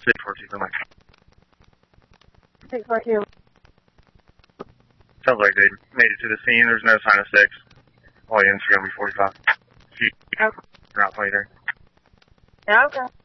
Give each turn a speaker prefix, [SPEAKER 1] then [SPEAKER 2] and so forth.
[SPEAKER 1] 642 for Mike.
[SPEAKER 2] 642.
[SPEAKER 1] Sounds like they made it to the scene. There's no sign of 6. All units are going to be 45.
[SPEAKER 2] Okay.
[SPEAKER 1] Route 23.
[SPEAKER 2] Yeah, okay.